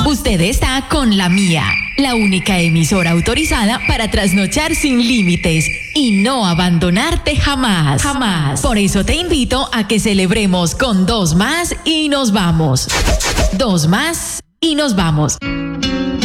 Usted está con La Mía, la única emisora autorizada para trasnochar sin límites y no abandonarte jamás. Jamás. Por eso te invito a que celebremos con 2 más y nos vamos. 2 más y nos vamos.